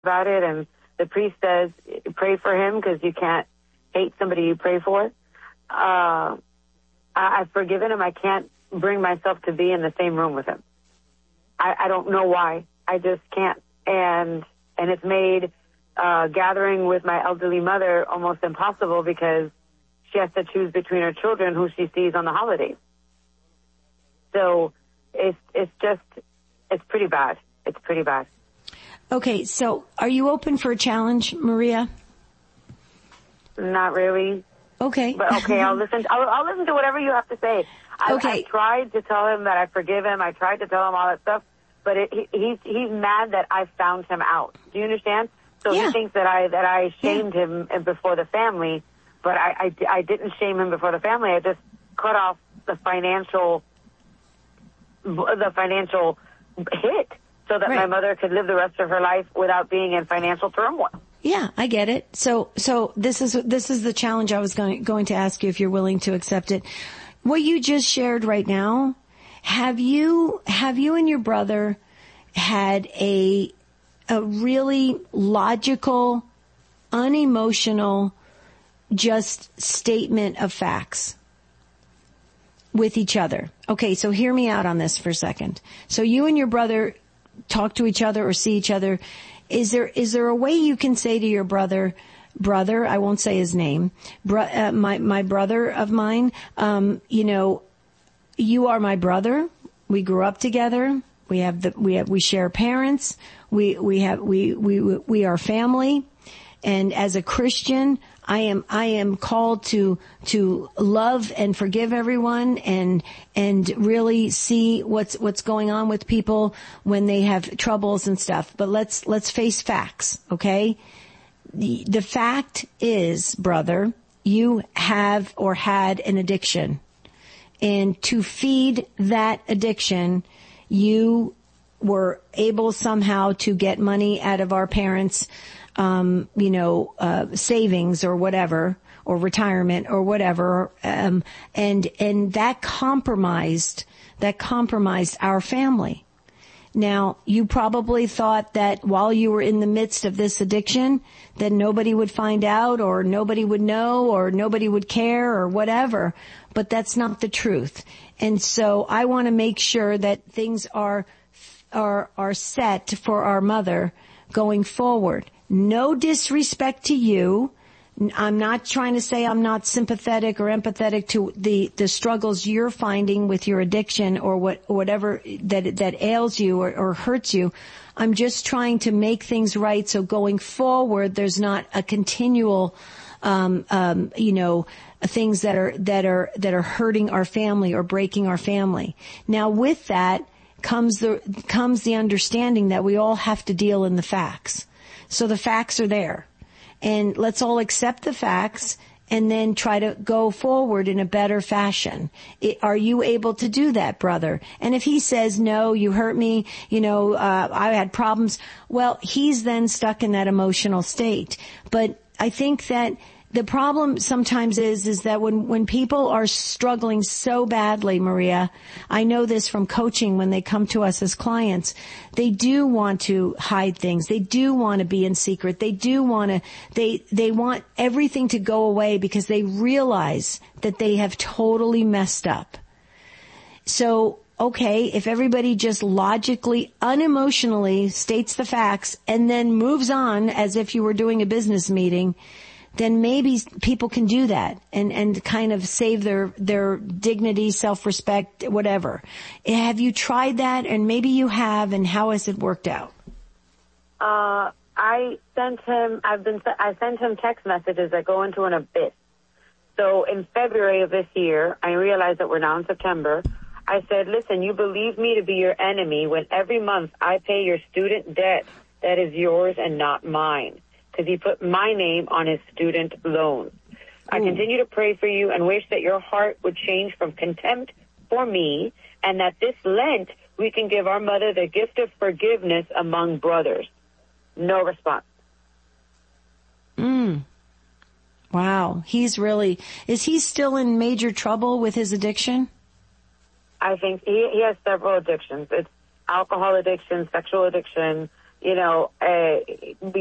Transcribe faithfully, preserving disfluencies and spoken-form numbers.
about it, and the priest says, pray for him because you can't hate somebody you pray for. Uh, I, I've forgiven him. I can't bring myself to be in the same room with him. I, I don't know why. I just can't. And and it's made uh, gathering with my elderly mother almost impossible because she has to choose between her children who she sees on the holidays. So it's it's just, it's pretty bad. It's pretty bad. Okay, so are you open for a challenge, Maria? Not really. Okay. But okay, I'll listen. I'll, I'll listen to whatever you have to say. I, okay. I tried to tell him that I forgive him. I tried to tell him all that stuff, but it, he, he's he's mad that I found him out. Do you understand? So yeah. he thinks that I that I shamed yeah. him before the family, but I, I I didn't shame him before the family. I just cut off the financial the financial hit so that right. my mother could live the rest of her life without being in financial turmoil. Yeah, I get it. So, so this is, this is the challenge I was going, going to ask you if you're willing to accept it. What you just shared right now, have you, have you and your brother had a, a really logical, unemotional, just statement of facts with each other? Okay, so hear me out on this for a second. So you and your brother talk to each other or see each other. Is there, is there a way you can say to your brother, brother, I won't say his name, bro, uh, my, my brother of mine, um, you know, you are my brother. We grew up together. We have the, we have, we share parents. We, we have, we, we, we are family. And as a Christian, I am, I am called to, to love and forgive everyone and, and really see what's, what's going on with people when they have troubles and stuff. But let's, let's face facts, okay? The, the fact is, brother, you have or had an addiction. And to feed that addiction, you were able somehow to get money out of our parents' um, you know, uh, savings or whatever, or retirement or whatever, um, and, and that compromised, that compromised our family. Now, you probably thought that while you were in the midst of this addiction, that nobody would find out or nobody would know or nobody would care or whatever, but that's not the truth. And so I want to make sure that things are, are, are set for our mother going forward. No disrespect to you. I'm not trying to say I'm not sympathetic or empathetic to the, the struggles you're finding with your addiction or what, whatever that, that ails you or, or hurts you. I'm just trying to make things right so going forward there's not a continual, um, um, you know, things that are, that are, that are hurting our family or breaking our family. Now with that comes the, comes the understanding that we all have to deal in the facts. So the facts are there. And let's all accept the facts and then try to go forward in a better fashion. It, are you able to do that, brother? And if he says, no, you hurt me, you know, uh, I had problems, well, he's then stuck in that emotional state. But I think that the problem sometimes is, is that when, when people are struggling so badly, Maria, I know this from coaching when they come to us as clients, they do want to hide things. They do want to be in secret. They do want to, they, they want everything to go away because they realize that they have totally messed up. So, okay, if everybody just logically, unemotionally states the facts and then moves on as if you were doing a business meeting, then maybe people can do that and, and kind of save their, their dignity, self-respect, whatever. Have you tried that? And maybe you have, and how has it worked out? Uh, I sent him, I've been, I sent him text messages that go into an abyss. So in February of this year, I realized that we're now in September. I said, listen, you believe me to be your enemy when every month I pay your student debt that is yours and not mine. Because he put my name on his student loan. I continue to pray for you and wish that your heart would change from contempt for me and that this Lent we can give our mother the gift of forgiveness among brothers. No response. Mm. Wow. He's really, is he still in major trouble with his addiction? I think he, he has several addictions. It's alcohol addiction, sexual addiction, you know, uh,